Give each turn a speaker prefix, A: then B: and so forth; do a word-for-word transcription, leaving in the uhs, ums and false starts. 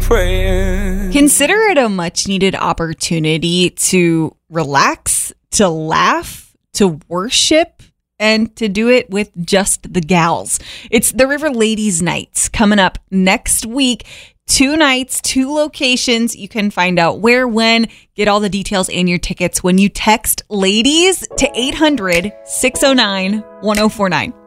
A: praying.
B: Consider it a much needed opportunity to relax, to laugh, to worship, and to do it with just the gals. It's the River Ladies Nights coming up next week. Two nights, two locations. You can find out where, when, get all the details and your tickets when you text LADIES to eight hundred, six oh nine, one oh four nine.